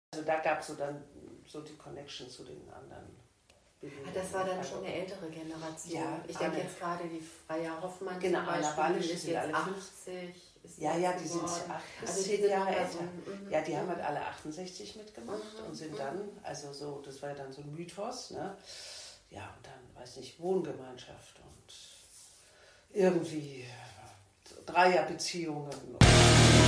Also da gab es so dann so die Connection zu den anderen. Das war dann schon eine ältere Generation. Ja, ich denke jetzt gerade die Freya Hoffmann genau, zum Beispiel, die ist jetzt alle 80. Ja, die sind 10 Jahre älter. Ja, die haben halt alle 68 mitgemacht und sind dann, also so, das war ja dann so ein Mythos, ne? Ja, und dann, weiß nicht, Wohngemeinschaft und irgendwie Dreierbeziehungen.